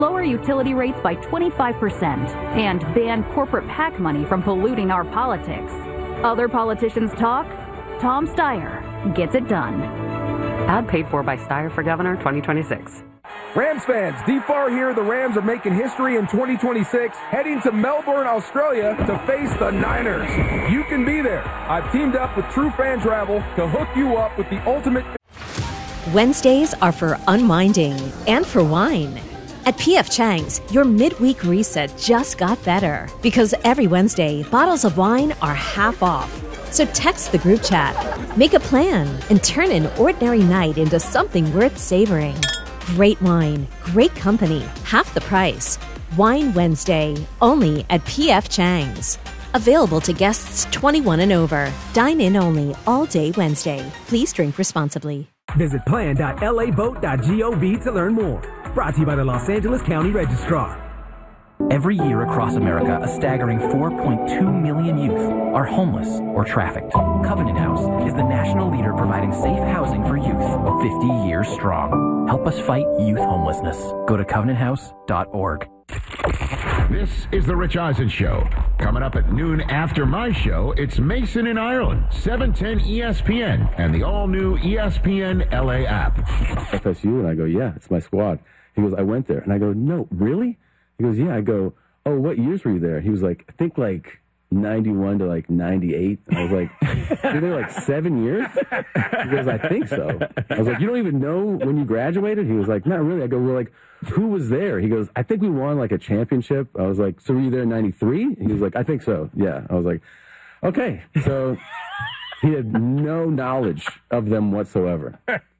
lower utility rates by 25%, and ban corporate PAC money from polluting our politics. Other politicians talk, Tom Steyer gets it done. Ad paid for by Steyer for Governor 2026. Rams fans, D-Far here. The Rams are making history in 2026, heading to Melbourne, Australia to face the Niners. You can be there. I've teamed up with True Fan Travel to hook you up with the ultimate. Wednesdays are for unwinding and for wine. At P.F. Chang's, your midweek reset just got better because every Wednesday, bottles of wine are half off. So text the group chat, make a plan, and turn an ordinary night into something worth savoring. Great wine, great company, half the price. Wine Wednesday, only at P.F. Chang's. Available to guests 21 and over. Dine in only all day Wednesday. Please drink responsibly. Visit plan.lavote.gov to learn more. Brought to you by the Los Angeles County Registrar. Every year across America, a staggering 4.2 million youth are homeless or trafficked. Covenant House is the national leader providing safe housing for youth, 50 years strong. Help us fight youth homelessness. Go to covenanthouse.org. This is the Rich Eisen Show. Coming up at noon after my show, it's Mason in Ireland, 710 ESPN, and the all-new ESPN LA app. FSU, and I go, yeah, it's my squad. He goes, I went there. And I go, no, really? He goes, yeah. I go, oh, what years were you there? He was like, I think like 91 to like 98. And I was like, you're there like 7 years? He goes, I think so. I was like, you don't even know when you graduated? He was like, not really. I go, well, like, who was there? He goes, I think we won like a championship. I was like, so were you there in 93? He was like, I think so. Yeah. I was like, okay. So he had no knowledge of them whatsoever.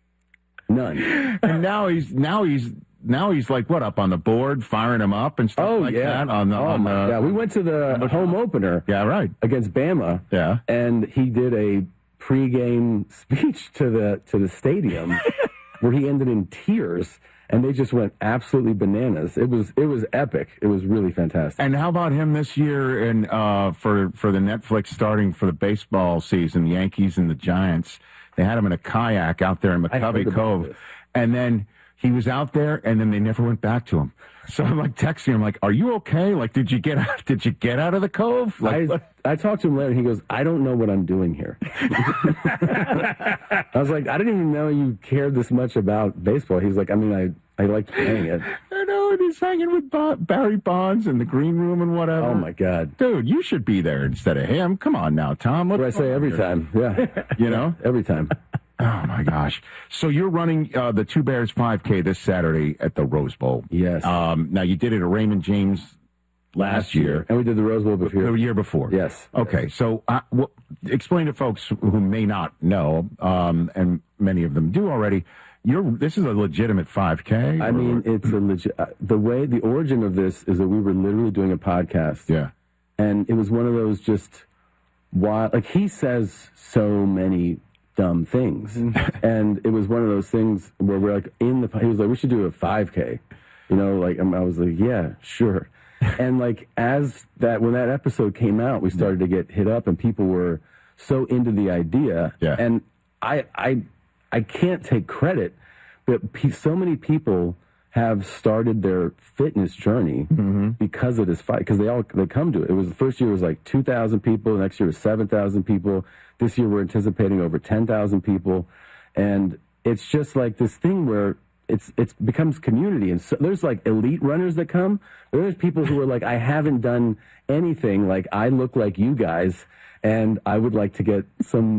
None. And now he's like, what, up on the board, firing him up and stuff like that? Yeah, we went to the home opener. Yeah, right. Against Bama. Yeah. And he did a pregame speech to the stadium where he ended in tears, and they just went absolutely bananas. It was epic. It was really fantastic. And how about him this year and for the Netflix starting for the baseball season, the Yankees and the Giants? They had him in a kayak out there in McCovey Cove. And then he was out there, and then they never went back to him. So I'm like texting him, like, "Are you okay? Like, did you get out of the cove?" Like, I talked to him later, and he goes, "I don't know what I'm doing here." I was like, "I didn't even know you cared this much about baseball." He's like, "I mean, I liked playing it." I know, and he's hanging with Barry Bonds in the green room and whatever. Oh my God, dude, you should be there instead of him. Come on now, Tom. What do I say every time? Yeah, you know, every time. Oh, my gosh. So you're running the Two Bears 5K this Saturday at the Rose Bowl. Yes. Now, you did it at Raymond James last year. And we did the Rose Bowl before. The year before. Yes. Okay. So explain to folks who may not know, and many of them do already, this is a legitimate 5K? I mean, it's a legit... the origin of this is that we were literally doing a podcast. Yeah. And it was one of those just... like, he says so many dumb things. And it was one of those things where we're like he was like, we should do a 5K, you know, like, I was like, yeah, sure. And like, when that episode came out, we started to get hit up, and people were so into the idea. Yeah. And I can't take credit, but so many people have started their fitness journey because of this fight, because they come to it. It was the first year was like 2,000 people, the next year was 7,000 people. This year we're anticipating over 10,000 people, and it's just like this thing where it becomes community. And so there's like elite runners that come, but there's people who are like, I haven't done anything, like I look like you guys, and I would like to get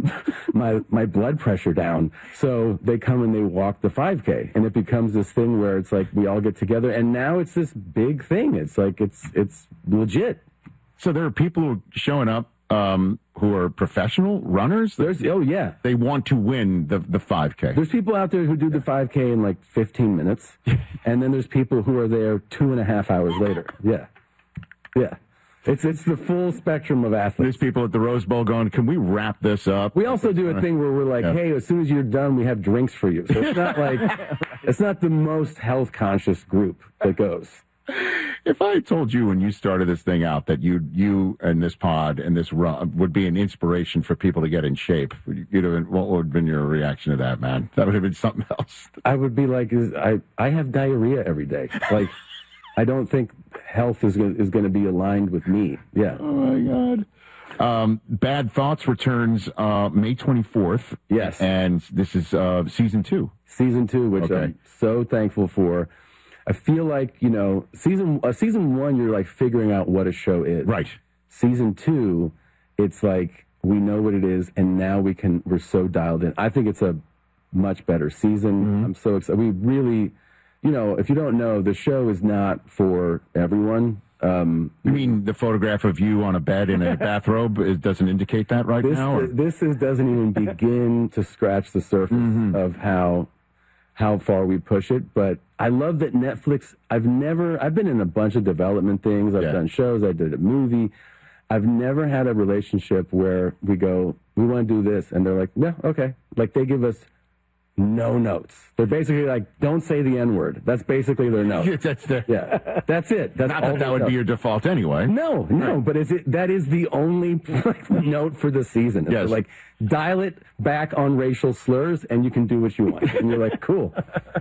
my blood pressure down. So they come and they walk the 5K, and it becomes this thing where it's like we all get together, and now it's this big thing. It's like it's legit. So there are people who are showing up who are professional runners. They want to win the 5K. There's people out there who do the 5K in like 15 minutes, and then there's people who are there 2.5 hours later. Yeah. It's the full spectrum of athletes. There's people at the Rose Bowl going, can we wrap this up? We also do a thing where we're like, hey, as soon as you're done, we have drinks for you. So it's not like, it's not the most health conscious group that goes. If I told you when you started this thing out that you and this pod and this run would be an inspiration for people to get in shape, what would have been your reaction to that, man? That would have been something else. I would be like, I have diarrhea every day. Like, I don't think health is going to be aligned with me. Yeah. Oh my God. Bad Thoughts returns May 24th. Yes. And this is season 2. Season 2, which Okay. I'm so thankful for. I feel like, season 1, you're like figuring out what a show is. Right. Season 2, it's like we know what it is, and now we're so dialed in. I think it's a much better season. Mm-hmm. I'm so excited. We really, if you don't know, the show is not for everyone. You mean the photograph of you on a bed in a bathrobe doesn't indicate that right now? Or? This doesn't even begin to scratch the surface of how far we push it. But I love that Netflix, I've been in a bunch of development things. I've done shows. I did a movie. I've never had a relationship where we go, we want to do this. And they're like, no, okay. Like they give us no notes. They're basically like, don't say the N-word. That's basically their note. That's that's it. That's not that would be your default anyway. No, but that is the only note for the season. It's like, dial it back on racial slurs and you can do what you want. And you're like, cool.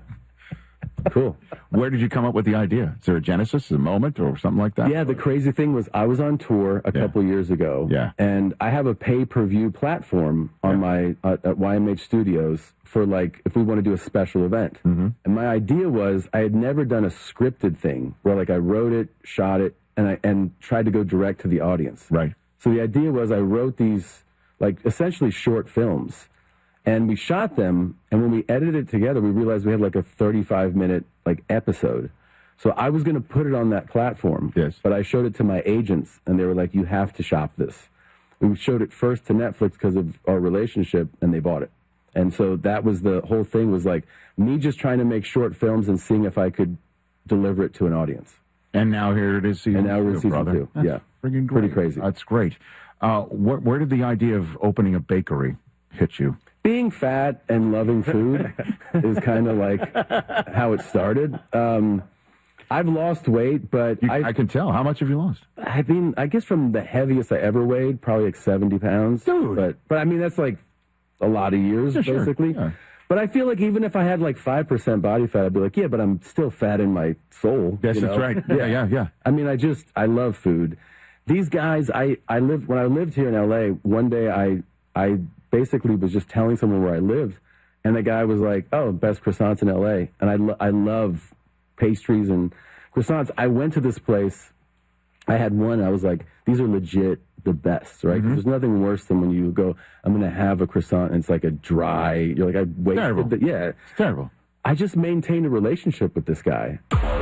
Cool. Where did you come up with the idea? Is there a genesis, a moment, or something like that? Yeah, the crazy thing was I was on tour a couple years ago. Yeah. And I have a pay-per-view platform on my at YMH Studios for like if we want to do a special event. Mm-hmm. And my idea was I had never done a scripted thing where like I wrote it, shot it, and tried to go direct to the audience. Right. So the idea was I wrote these like essentially short films. And we shot them, and when we edited it together, we realized we had like a 35-minute like episode. So I was going to put it on that platform. Yes. But I showed it to my agents, and they were like, you have to shop this. We showed it first to Netflix because of our relationship, and they bought it. And so that was the whole thing, was like me just trying to make short films and seeing if I could deliver it to an audience. And now here it is season 2, we're season brother. 2. That's yeah. Freaking great. Pretty crazy. That's great. Where did the idea of opening a bakery hit you? Being fat and loving food is kind of like how it started. I've lost weight, but I can tell. How much have you lost? I guess from the heaviest I ever weighed, probably like 70 pounds. Dude. But I mean, that's like a lot of years, basically. Yeah. But I feel like even if I had like 5% body fat, I'd be like, yeah, but I'm still fat in my soul. Yes, that's right. Yeah. I mean, I love food. These guys, when I lived here in LA, one day I basically was just telling someone where I lived, and the guy was like, oh, best croissants in LA. And I love pastries and croissants. I went to this place. I had one. I was like, these are legit the best, right? 'Cause there's nothing worse than when you go, I'm going to have a croissant, and it's like a dry, you're like, I wasted It's terrible. I just maintained a relationship with this guy.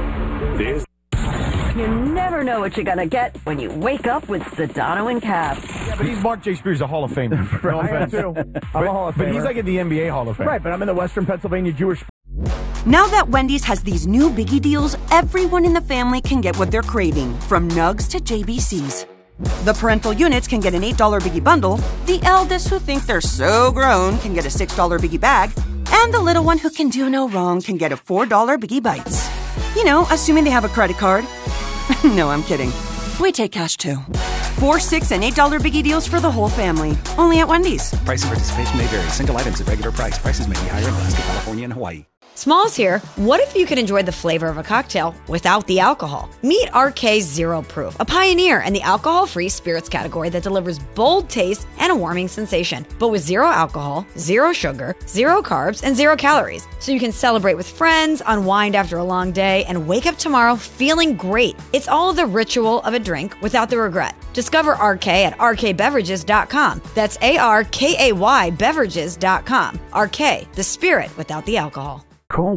You never know what you're going to get when you wake up with Sedano and Cap. Yeah, but he's Mark J. Spears, a Hall of Famer. No offense. I am too. I'm a Hall of Famer. But he's like in the NBA Hall of Fame. Right, but I'm in the Western Pennsylvania Jewish. Now that Wendy's has these new biggie deals, everyone in the family can get what they're craving, from nugs to JBCs. The parental units can get an $8 biggie bundle, the eldest who think they're so grown can get a $6 biggie bag, and the little one who can do no wrong can get a $4 biggie bites. You know, assuming they have a credit card. No, I'm kidding. We take cash too. $4, $6, and $8 biggie deals for the whole family. Only at Wendy's. Price and participation may vary. Single items at regular price. Prices may be higher in Alaska, California, and Hawaii. Smalls here. What if you could enjoy the flavor of a cocktail without the alcohol? Meet RK Zero Proof, a pioneer in the alcohol-free spirits category that delivers bold taste and a warming sensation, but with zero alcohol, zero sugar, zero carbs, and 0 calories. So you can celebrate with friends, unwind after a long day, and wake up tomorrow feeling great. It's all the ritual of a drink without the regret. Discover RK at rkbeverages.com. That's ARKAY beverages.com. RK, the spirit without the alcohol. Call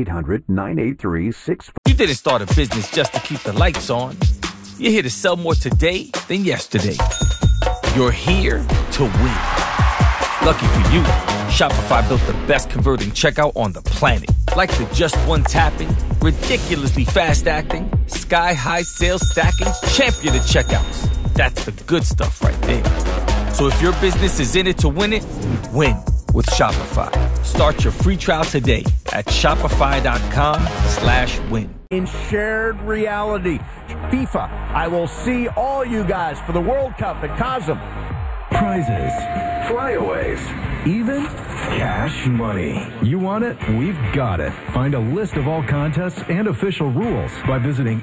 1-800-983-65. You didn't start a business just to keep the lights on. You're here to sell more today than yesterday. You're here to win. Lucky for you, Shopify built the best converting checkout on the planet. Like the just one tapping, ridiculously fast acting, sky-high sales stacking, champion of checkouts. That's the good stuff right there. So if your business is in it to win it, win with Shopify. Start your free trial today at shopify.com/win. In shared reality, FIFA, I will see all you guys for the World Cup at Cosm. Prizes, flyaways, even cash money. You want it? We've got it. Find a list of all contests and official rules by visiting